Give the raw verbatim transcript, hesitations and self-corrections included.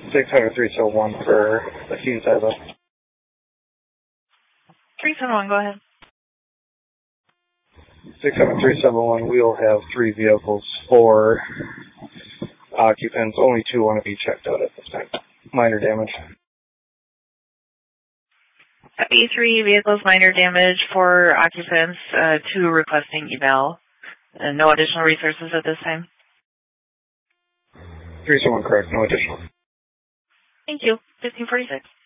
six hundred three seven one for the Hughes Eva. three seven one, go ahead. six hundred three seven one, we'll have three vehicles, four occupants, only two want to be checked out at this time. Minor damage. A three vehicles, minor damage, four occupants, uh, two requesting eval. Uh, no additional resources at this time? three seven one, correct, no additional. Thank you. fifteen forty-six.